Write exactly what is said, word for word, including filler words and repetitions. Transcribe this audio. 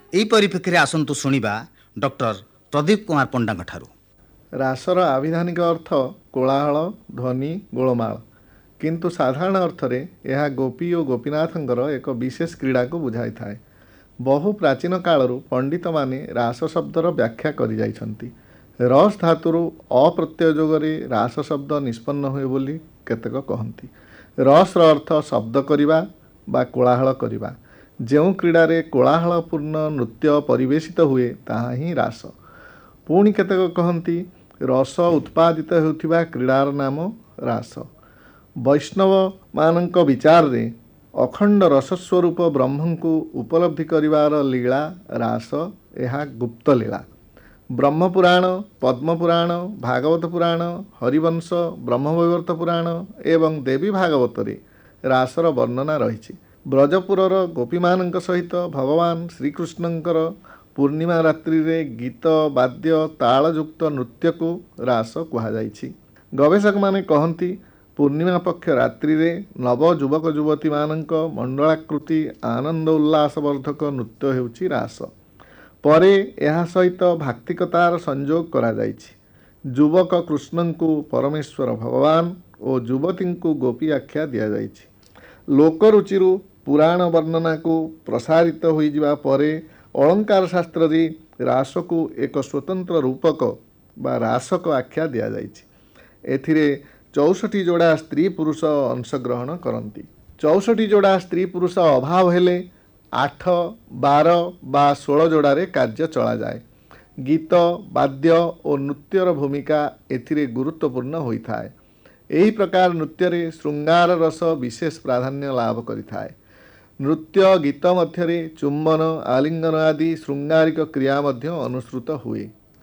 ଏହି ପରିପ୍ରେକ୍ଷୀରେ ଆସନ୍ତୁ ଶୁଣିବା ଡକ୍ଟର ପ୍ରଦୀପ କୁମାର ପଣ୍ଡାଙ୍କ ଠାରୁ। ରାସର ଆଭିଧାନିକ ଅର୍ଥ କୋଳାହଳ, ଧ୍ୱନି, ଗୋଳମାଳ, କିନ୍ତୁ ସାଧାରଣ ଅର୍ଥରେ ଏହା ଗୋପୀ ଓ ଗୋପୀନାଥଙ୍କର ଏକ ବିଶେଷ କ୍ରୀଡ଼ାକୁ ବୁଝାଇଥାଏ। ବହୁ ପ୍ରାଚୀନ କାଳରୁ ପଣ୍ଡିତମାନେ ରାସ ଶବ୍ଦର ବ୍ୟାଖ୍ୟା କରିଯାଇଛନ୍ତି। ରସ୍ ଧାତୁରୁ ଅପ୍ରତ୍ୟୟ ଯୋଗରେ ରାସ ଶବ୍ଦ ନିଷ୍ପନ୍ନ ହୁଏ ବୋଲି କେତେକ କହନ୍ତି। ରସ୍ର ଅର୍ଥ ଶବ୍ଦ କରିବା ବା କୋଳାହଳ କରିବା। ଯେଉଁ କ୍ରୀଡ଼ାରେ କୋଳାହଳପୂର୍ଣ୍ଣ ନୃତ୍ୟ ପରିବେଷିତ ହୁଏ ତାହା ହିଁ ରାସ। ପୁଣି କେତେକ କହନ୍ତି ରସ ଉତ୍ପାଦିତ ହେଉଥିବା କ୍ରୀଡ଼ାର ନାମ ରାସ। ବୈଷ୍ଣବମାନଙ୍କ ବିଚାରରେ ଅଖଣ୍ଡ ରସସ୍ୱରୂପ ବ୍ରହ୍ମଙ୍କୁ ଉପଲବ୍ଧି କରିବାର ଲୀଳା ରାସ। ଏହା ଗୁପ୍ତ ଲୀଳା। ବ୍ରହ୍ମପୁରାଣ, ପଦ୍ମପୁରାଣ, ଭାଗବତ ପୁରାଣ, ହରିବଂଶ, ବ୍ରହ୍ମବୈବର୍ତ ପୁରାଣ ଏବଂ ଦେବୀ ଭାଗବତରେ ରାସର ବର୍ଣ୍ଣନା ରହିଛି। ବ୍ରଜପୁରର ଗୋପୀମାନଙ୍କ ସହିତ ଭଗବାନ ଶ୍ରୀକୃଷ୍ଣଙ୍କର ପୂର୍ଣ୍ଣିମା ରାତ୍ରିରେ ଗୀତ, ବାଦ୍ୟ, ତାଳଯୁକ୍ତ ନୃତ୍ୟକୁ ରାସ କୁହାଯାଇଛି। ଗବେଷକମାନେ କହନ୍ତି ପୂର୍ଣ୍ଣିମା ପକ୍ଷ ରାତ୍ରିରେ ନବ ଯୁବକ ଯୁବତୀମାନଙ୍କ ମଣ୍ଡଳାକୃତି ଆନନ୍ଦ ଉଲ୍ଲାସବର୍ଦ୍ଧକ ନୃତ୍ୟ ହେଉଛି ରାସ। ପରେ ଏହା ସହିତ ଭାକ୍ତିକତାର ସଂଯୋଗ କରାଯାଇଛି। ଯୁବକ କୃଷ୍ଣଙ୍କୁ ପରମେଶ୍ୱର ଭଗବାନ ଓ ଯୁବତୀଙ୍କୁ ଗୋପୀ ଆଖ୍ୟା ଦିଆଯାଇଛି। ଲୋକରୁଚିରୁ ପୁରାଣ ବର୍ଣ୍ଣନାକୁ ପ୍ରସାରିତ ହୋଇଯିବା ପରେ ଅଳଙ୍କାର ଶାସ୍ତ୍ରରେ ରାସକୁ ଏକ ସ୍ୱତନ୍ତ୍ର ରୂପକ ବା ରାସକ ଆଖ୍ୟା ଦିଆଯାଇଛି। ଏଥିରେ ଚଉଷଠି ଯୋଡ଼ା ସ୍ତ୍ରୀ ପୁରୁଷ ଅଂଶଗ୍ରହଣ କରନ୍ତି। ଚଉଷଠି ଯୋଡ଼ା ସ୍ତ୍ରୀ ପୁରୁଷ ଅଭାବ ହେଲେ ଆଠ, ବାର ବା ଷୋଳ ଯୋଡ଼ାରେ କାର୍ଯ୍ୟ ଚଳାଯାଏ। ଗୀତ, ବାଦ୍ୟ ଓ ନୃତ୍ୟର ଭୂମିକା ଏଥିରେ ଗୁରୁତ୍ୱପୂର୍ଣ୍ଣ ହୋଇଥାଏ। ଏହି ପ୍ରକାର ନୃତ୍ୟରେ ଶୃଙ୍ଗାର ରସ ବିଶେଷ ପ୍ରାଧାନ୍ୟ ଲାଭ କରିଥାଏ। ନୃତ୍ୟ ଗୀତ ମଧ୍ୟରେ ଚୁମ୍ବନ, ଆଲିଙ୍ଗନ ଆଦି ଶୃଙ୍ଗାରିକ କ୍ରିୟା ମଧ୍ୟ ଅନୁସୃତ ହୁଏ।